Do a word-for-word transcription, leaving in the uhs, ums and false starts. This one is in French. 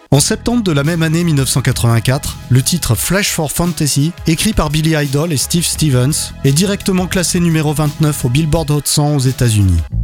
En septembre de la même année mille neuf cent quatre-vingt-quatre, le titre Flash for Fantasy, écrit par Billy Idol et Steve Stevens, est directement classé numéro vingt-neuf au Billboard Hot cent aux États-Unis.